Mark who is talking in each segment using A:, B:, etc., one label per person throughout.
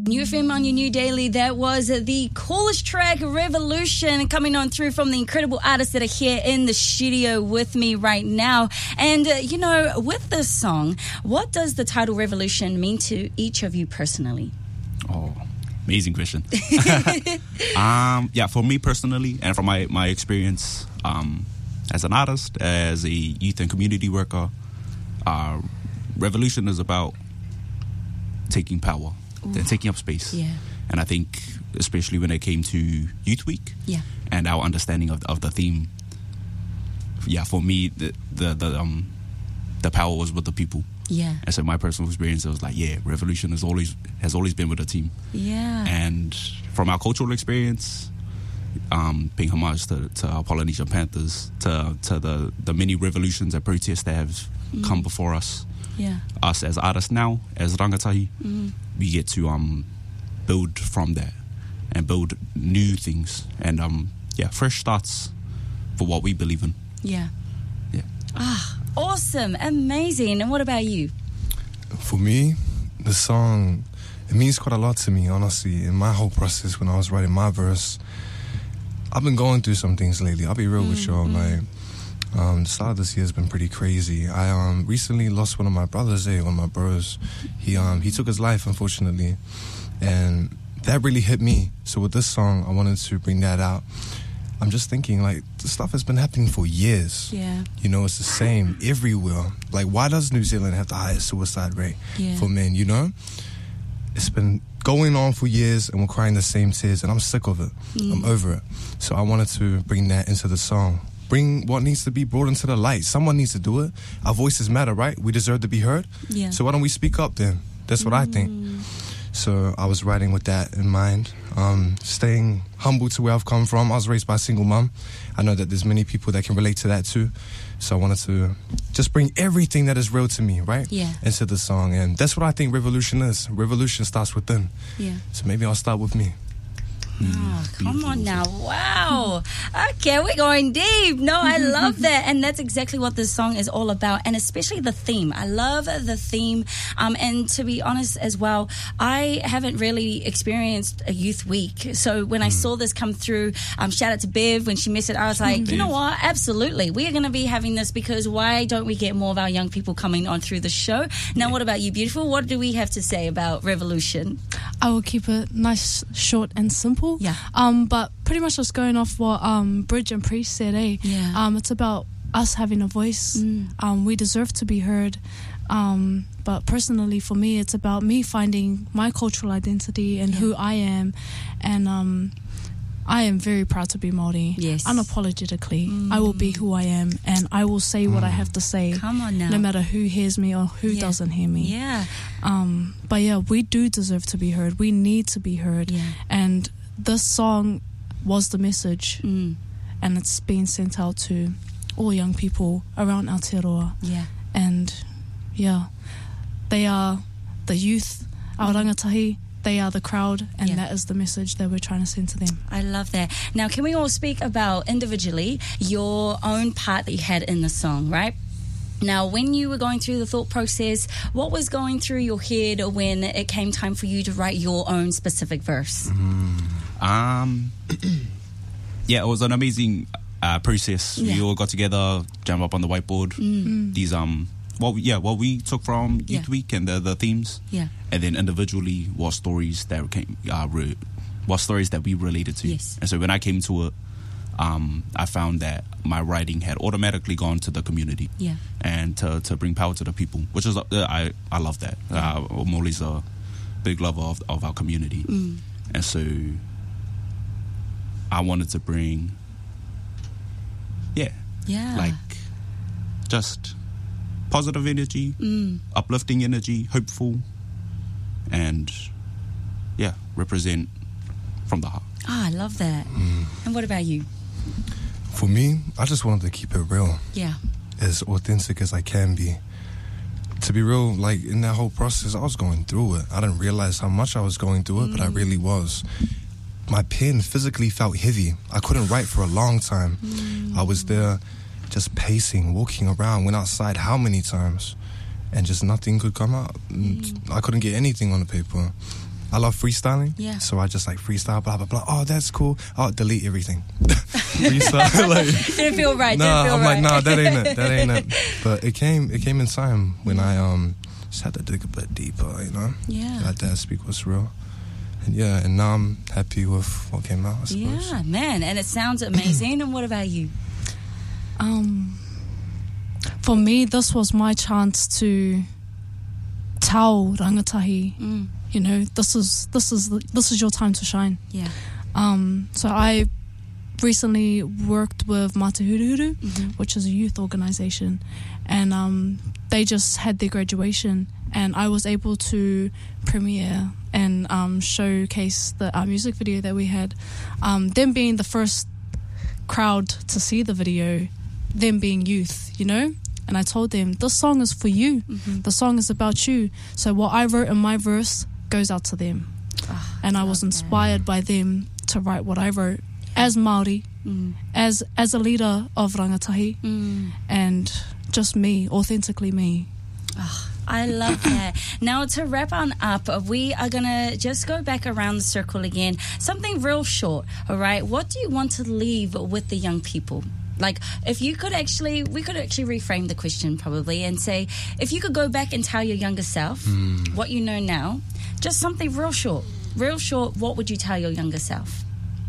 A: New FM on your new daily. That was the coolest track, Revolution, coming on through from the incredible artists that are here in the studio with me right now. And, with this song, what does the title Revolution mean to each of you personally?
B: Oh, amazing question. For me personally, and from my experience as an artist, as a youth and community worker, Revolution is about taking power and taking up space.
A: Yeah.
B: And I think, especially when it came to Youth Week and our understanding of the theme, for me, the power was with the people.
A: Yeah.
B: And so my personal experience, it was like, Revolution has always been with the team.
A: Yeah.
B: And from our cultural experience, paying homage to our Polynesian Panthers, to the many revolutions and protests that have come before us.
A: Yeah.
B: Us as artists now, as rangatahi, we get to build from that and build new things and fresh starts for what we believe in.
A: Yeah. Awesome, amazing. And what about you?
C: For me, the song, it means quite a lot to me, honestly. In my whole process, when I was writing my verse, I've been going through some things lately. I'll be real with y'all. Like, the start of this year has been pretty crazy. I recently lost one of my brothers, one of my bros. He took his life, unfortunately, and that really hit me. So with this song, I wanted to bring that out. I'm just thinking, like, this stuff has been happening for years.
A: Yeah.
C: It's the same everywhere. Like, why does New Zealand have the highest suicide rate for men, It's been going on for years and we're crying the same tears, and I'm sick of it. I'm over it. So I wanted to bring that into the song. Bring what needs to be brought into the light. Someone needs to do it. Our voices matter, right? We deserve to be heard.
A: Yeah.
C: So why don't we speak up then? That's what I think. So I was writing with that in mind. Staying humble to where I've come from. I was raised by a single mum. I know that there's many people that can relate to that too. So I wanted to just bring everything that is real to me, right?
A: Yeah.
C: Into the song. And that's what I think revolution is. Revolution starts within.
A: Yeah.
C: So maybe I'll start with me.
A: Come on now. Wow. Okay, we're going deep. No, I love that. And that's exactly what this song is all about. And especially the theme. I love the theme. And to be honest as well, I haven't really experienced a youth week. So when I saw this come through, shout out to Bev when she missed it, I was like, you know what? Absolutely. We are going to be having this because why don't we get more of our young people coming on through the show? Now, what about you, beautiful? What do we have to say about Revolution?
D: I will keep it nice, short and simple.
A: Yeah.
D: But pretty much just going off what Bridge and Priest said,
A: Yeah.
D: it's about us having a voice. We deserve to be heard. But personally for me, it's about me finding my cultural identity and who I am. And I am very proud to be Māori.
A: Yes.
D: Unapologetically. I will be who I am and I will say what I have to say.
A: Come on now.
D: No matter who hears me or who doesn't hear me.
A: Yeah.
D: But we do deserve to be heard. We need to be heard.
A: Yeah.
D: And this song was the message. And it's being sent out to all young people around Aotearoa.
A: Yeah.
D: And they are the youth, our rangatahi. They are the crowd, and that is the message that we're trying to send to them.
A: I love that. Now, can we all speak about individually your own part that you had in the song, right? Now, when you were going through the thought process, what was going through your head when it came time for you to write your own specific verse?
B: It was an amazing process. We all got together, jammed up on the whiteboard. These what we took from Youth Week and the themes, and then individually what stories that we related to.
A: Yes.
B: And so when I came to it, I found that my writing had automatically gone to the community, and to bring power to the people, which is I love that. I'm always a big lover of our community, and so I wanted to bring, like just positive energy, uplifting energy, hopeful, and represent from the heart.
A: I love that. And what about you?
C: For me, I just wanted to keep it real.
A: Yeah.
C: As authentic as I can be. To be real, like in that whole process, I was going through it. I didn't realize how much I was going through it, but I really was. My pen physically felt heavy. I couldn't write for a long time. I was there just pacing, walking around, went outside how many times, and just nothing could come out. I couldn't get anything on the paper. I love freestyling.
A: Yeah.
C: So I just like freestyle, blah, blah, blah. Oh, that's cool. Oh, delete everything. Freestyle. Like,
A: didn't feel right.
C: Nah,
A: didn't feel
C: I'm
A: right.
C: like, nah, that ain't it. That ain't it. But it came in time when I just had to dig a bit deeper, you know?
A: Yeah.
C: Let that speak what's real. And yeah, and now I'm happy with what came out, I suppose.
A: Yeah, man. And it sounds amazing. And what about you?
D: For me, this was my chance to tell rangatahi, you know, this is your time to shine.
A: Yeah.
D: So I recently worked with Mata Huru Huru, which is a youth organisation, and they just had their graduation, and I was able to premiere and showcase the music video that we had. Them being the first crowd to see the video, them being youth, you know. And I told them, this song is for you. The song is about you. So what I wrote in my verse goes out to them. And I was inspired by them to write what I wrote as Māori, as a leader of rangatahi, and just me, authentically me.
A: I love that. Now, to wrap on up, we are going to just go back around the circle again. Something real short, all right? What do you want to leave with the young people? Like, if you could actually, we could actually reframe the question probably and say, if you could go back and tell your younger self what you know now, just something real short, what would you tell your younger self?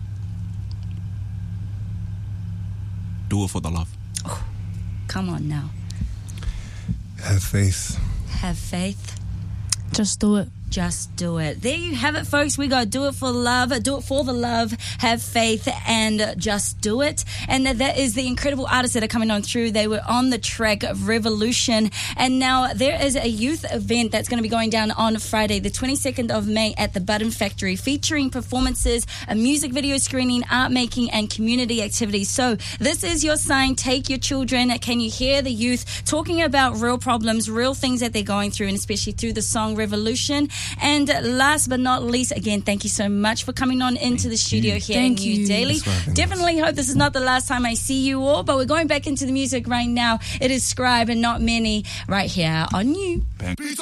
B: Do it for the love.
A: Oh, come on now.
C: Have faith.
A: Have faith.
D: Just do it.
A: Just do it. There you have it, folks. We got do it for love, do it for the love, have faith, and just do it. And that is the incredible artists that are coming on through. They were on the track Revolution. And now there is a youth event that's going to be going down on Friday, the 22nd of May at the Button Factory, featuring performances, a music video screening, art making, and community activities. So this is your sign. Take your children. Can you hear the youth talking about real problems, real things that they're going through, and especially through the song Revolution. And last but not least, again, thank you so much for coming on into the studio here in New Daily. Definitely hope this is not the last time I see you all, but we're going back into the music right now. It is Scribe and Not Many right here on You.